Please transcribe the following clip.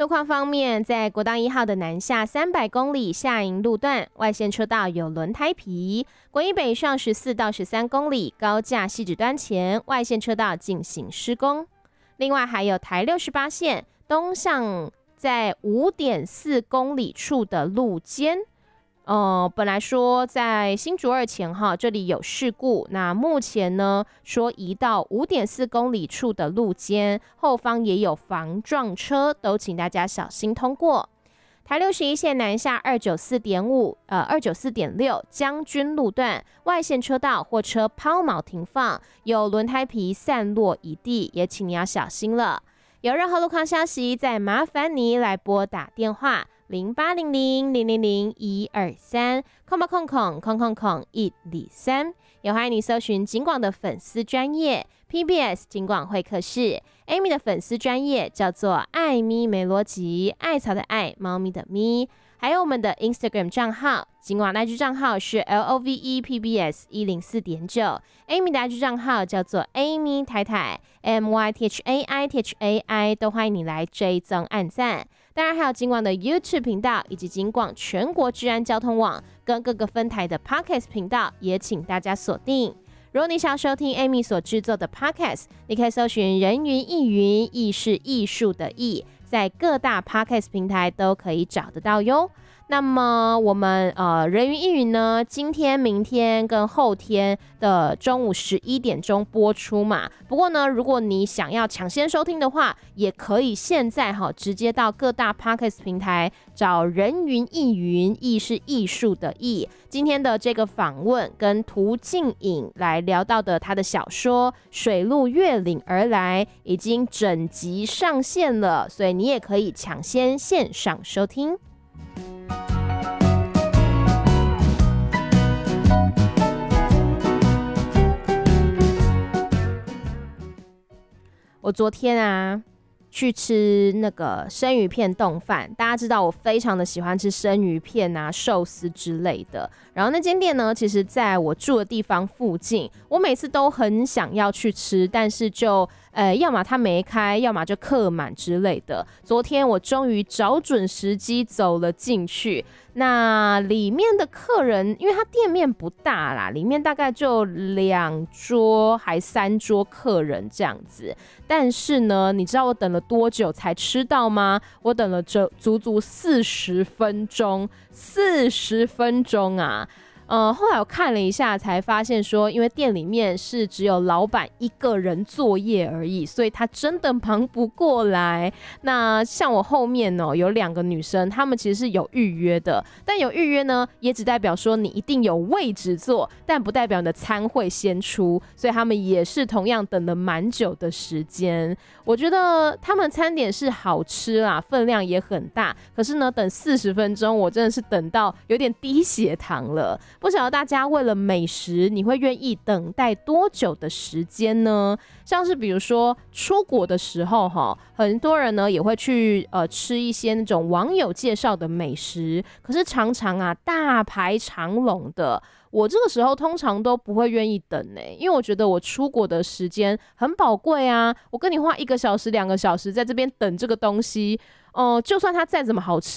路况方面，在国道1号的南下300公里下营路段，外线车道有轮胎皮；国一北上14到13公里高架汐止端前，外线车道进行施工。另外还有台68线东向在5.4公里处的路肩。本来说在新竹2前这里有事故，那目前呢说移到5.4公里处的路肩，后方也有防撞车，都请大家小心通过。台61线南下294.5、294.6将军路段外线车道货车抛锚停放，有轮胎皮散落一地，也请你要小心了。有任何路况消息，再麻烦你来拨打电话0800-000-123，123，也欢迎你搜寻警广的粉丝专页 PBS 警广会客室 ，Amy 的粉丝专页叫做艾咪没逻辑，艾草的艾，猫咪的咪，还有我们的 Instagram 账号，警广的 IG 账号是 LOVEPBS 104.9，Amy 的 IG 账号叫做 Amy 太太 MYTHAITHAI， 都欢迎你来追踪按赞。当然还有警广的 YouTube 频道，以及警广全国治安交通网跟各个分台的 Podcast 频道，也请大家锁定。如果你想收听 Amy 所制作的 Podcast， 你可以搜寻人云亦云，亦是艺术的艺，在各大 Podcast 平台都可以找得到哟。那么我们人云亦云呢，今天、明天跟后天的中午11点钟播出嘛。不过呢，如果你想要抢先收听的话，也可以现在直接到各大 Podcast 平台找人云亦云，亦是艺术的艺。今天的这个访问跟涂静颖来聊到的他的小说《水路越岭而来》已经整集上线了，所以你也可以抢先线上收听。我昨天去吃那个生鱼片冻饭，大家知道我非常的喜欢吃生鱼片寿司之类的。然后那间店呢，其实在我住的地方附近，我每次都很想要去吃，但是就要么它没开，要么就客满之类的。昨天我终于找准时机走了进去，那里面的客人，因为它店面不大啦，里面大概就2桌还3桌客人这样子。但是呢，你知道我等了多久才吃到吗？我等了足足40分钟，40分钟啊！后来我看了一下，才发现说，因为店里面是只有老板一个人作业而已，所以他真的忙不过来。那像我后面有2个女生，她们其实是有预约的，但有预约呢，也只代表说你一定有位置坐，但不代表你的餐会先出，所以她们也是同样等了蛮久的时间。我觉得他们餐点是好吃啦，分量也很大，可是呢，等40分钟，我真的是等到有点低血糖了。不晓得大家为了美食，你会愿意等待多久的时间呢？像是比如说出国的时候很多人呢也会去吃一些那种网友介绍的美食，可是常常大排长龙的。我这个时候通常都不会愿意等因为我觉得我出国的时间很宝贵啊，我跟你花1个小时2个小时在这边等这个东西，就算它再怎么好吃